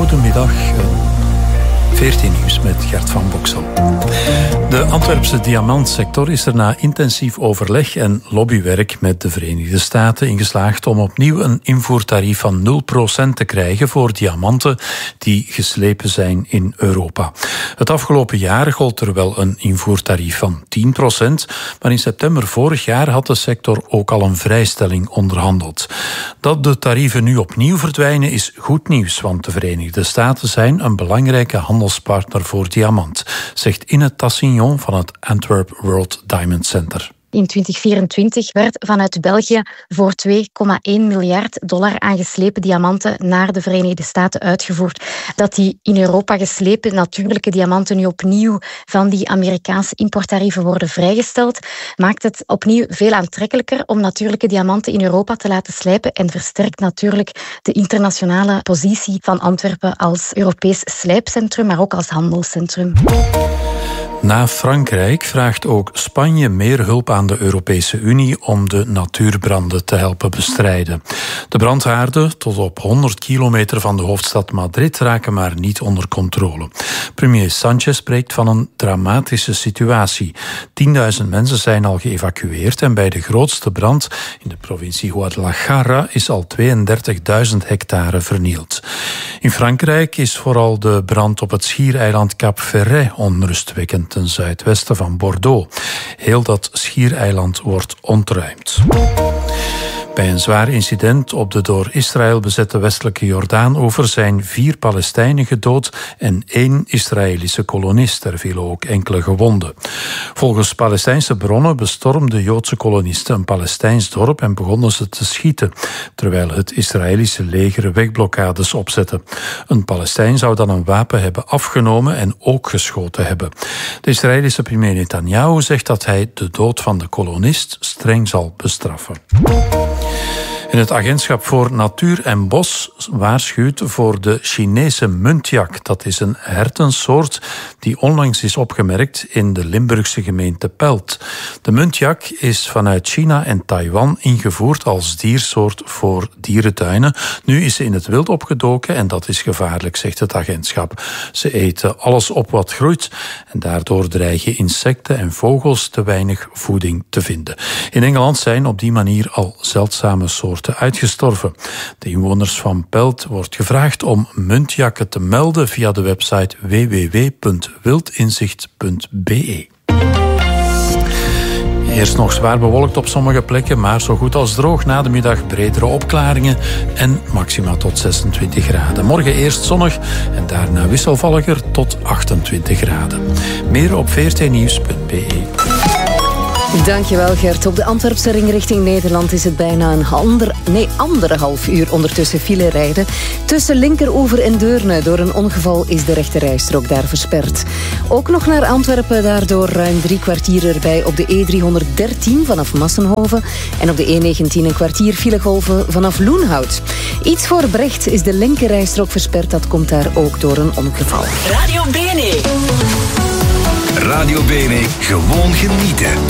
goedemiddag. 14 nieuws met Gert van Boksel. De Antwerpse diamantsector is er na intensief overleg en lobbywerk met de Verenigde Staten in geslaagd om opnieuw een invoertarief van 0% te krijgen voor diamanten die geslepen zijn in Europa. Het afgelopen jaar gold er wel een invoertarief van 10%, maar in september vorig jaar had de sector ook al een vrijstelling onderhandeld. Dat de tarieven nu opnieuw verdwijnen is goed nieuws, want de Verenigde Staten zijn een belangrijke handelspartner voor diamant, zegt Inne Tassignon van het Antwerp World Diamond Center. In 2024 werd vanuit België voor $2,1 miljard aan geslepen diamanten naar de Verenigde Staten uitgevoerd. Dat die in Europa geslepen natuurlijke diamanten nu opnieuw van die Amerikaanse importtarieven worden vrijgesteld, maakt het opnieuw veel aantrekkelijker om natuurlijke diamanten in Europa te laten slijpen en versterkt natuurlijk de internationale positie van Antwerpen als Europees slijpcentrum, maar ook als handelscentrum. Na Frankrijk vraagt ook Spanje meer hulp aan de Europese Unie om de natuurbranden te helpen bestrijden. De brandhaarden tot op 100 kilometer van de hoofdstad Madrid raken maar niet onder controle. Premier Sánchez spreekt van een dramatische situatie. 10.000 mensen zijn al geëvacueerd en bij de grootste brand in de provincie Guadalajara is al 32.000 hectare vernield. In Frankrijk is vooral de brand op het schiereiland Cap Ferret onrustwekkend ten zuidwesten van Bordeaux. Heel dat schiereiland wordt ontruimd. Bij een zwaar incident op de door Israël bezette westelijke Jordaanoever zijn 4 Palestijnen gedood en 1 Israëlische kolonist. Er vielen ook enkele gewonden. Volgens Palestijnse bronnen bestormden Joodse kolonisten een Palestijns dorp en begonnen ze te schieten, terwijl het Israëlische leger wegblokkades opzette. Een Palestijn zou dan een wapen hebben afgenomen en ook geschoten hebben. De Israëlische premier Netanyahu zegt dat hij de dood van de kolonist streng zal bestraffen. En het Agentschap voor Natuur en Bos waarschuwt voor de Chinese muntjak. Dat is een hertensoort die onlangs is opgemerkt in de Limburgse gemeente Pelt. De muntjak is vanuit China en Taiwan ingevoerd als diersoort voor dierentuinen. Nu is ze in het wild opgedoken en dat is gevaarlijk, zegt het agentschap. Ze eten alles op wat groeit en daardoor dreigen insecten en vogels te weinig voeding te vinden. In Engeland zijn op die manier al zeldzame soorten uitgestorven. De inwoners van Pelt wordt gevraagd om muntjakken te melden via de website www.wildinzicht.be. Eerst nog zwaar bewolkt op sommige plekken, maar zo goed als droog. Na de middag bredere opklaringen en maxima tot 26 graden. Morgen eerst zonnig en daarna wisselvalliger tot 28 graden. Meer op vrtnieuws.be. Dankjewel Gert. Op de Antwerpse ring richting Nederland is het bijna anderhalf uur ondertussen file rijden. Tussen Linkeroever en Deurne. Door een ongeval is de rechterrijstrook daar versperd. Ook nog naar Antwerpen, daardoor ruim 3 kwartier erbij op de E313 vanaf Massenhoven. En op de E19 een kwartier filegolven vanaf Loenhout. Iets voor Brecht is de linkerrijstrook versperd. Dat komt daar ook door een ongeval. Radio BNE. Radio BNE, gewoon genieten.